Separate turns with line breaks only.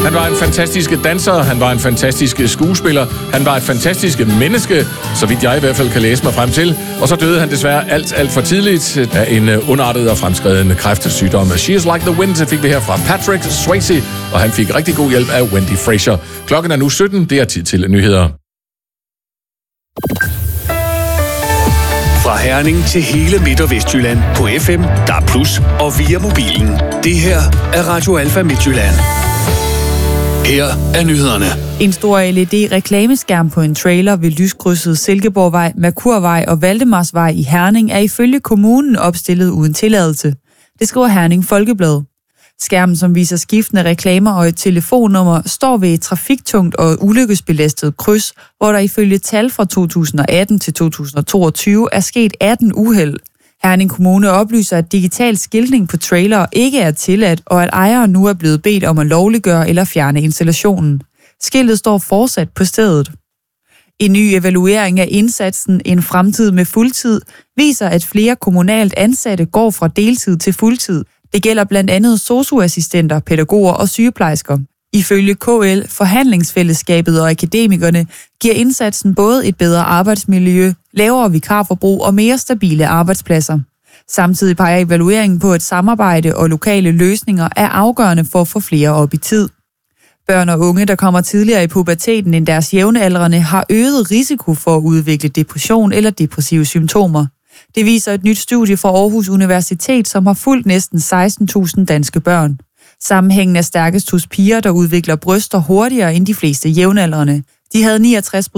Han var en fantastisk danser, han var en fantastisk skuespiller, han var et fantastisk menneske, så vidt jeg i hvert fald kan læse mig frem til. Og så døde han desværre alt for tidligt af en ondartet og fremskreden kræftsygdom. She is like the wind, fik vi her fra Patrick Swayze, og han fik rigtig god hjælp af Wendy Frazier. Klokken er nu 17, det er tid til nyheder.
Fra Herning til hele Midt- og Vestjylland på FM, DAB+, og via mobilen. Det her er Radio Alfa Midtjylland. Her er nyhederne.
En stor LED-reklameskærm på en trailer ved lyskrydset Silkeborgvej, Merkurvej og Valdemarsvej i Herning er ifølge kommunen opstillet uden tilladelse. Det skriver Herning Folkeblad. Skærmen, som viser skiftende reklamer og et telefonnummer, står ved et trafiktungt og ulykkesbelastet kryds, hvor der ifølge tal fra 2018 til 2022 er sket 18 uheld. Herning Kommune oplyser, at digital skiltning på trailere ikke er tilladt, og at ejeren nu er blevet bedt om at lovliggøre eller fjerne installationen. Skiltet står fortsat på stedet. En ny evaluering af indsatsen En fremtid med fuldtid viser, at flere kommunalt ansatte går fra deltid til fuldtid. Det gælder blandt andet sosu-assistenter, pædagoger og sygeplejersker. Ifølge KL, Forhandlingsfællesskabet og Akademikerne giver indsatsen både et bedre arbejdsmiljø, lavere vikarforbrug og mere stabile arbejdspladser. Samtidig peger evalueringen på, at samarbejde og lokale løsninger er afgørende for at få flere op i tid. Børn og unge, der kommer tidligere i puberteten end deres jævnaldrende, har øget risiko for at udvikle depression eller depressive symptomer. Det viser et nyt studie fra Aarhus Universitet, som har fulgt næsten 16.000 danske børn. Sammenhængen er stærkest hos piger, der udvikler bryster hurtigere end de fleste jævnaldrende. De havde 69%